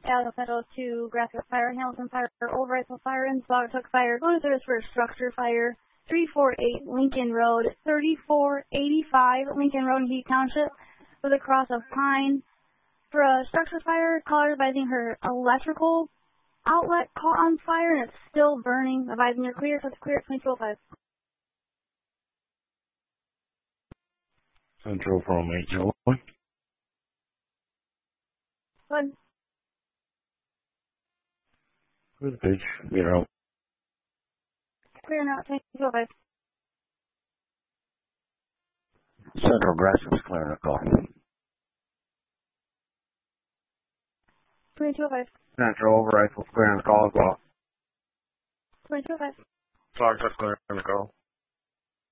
Alpha Central to Graphic Fire, Hamilton Fire, Old Rifle Fire, and Spottuck Fire. Luther's for Structure Fire, 348 Lincoln Road, 3485 Lincoln Road in Heath Township, with a cross of pine. For a Structure Fire, caller advising her electrical outlet caught on fire and it's still burning. Advising you're clear, so it's clear at 2205. Central from Illinois. Good. Good pitch. You're out. Clear now at 2205. Central Aggressive's clearing a call. 2205. Central Over Rifle clearing the call as well. 2205. Sorry, just clearing the call.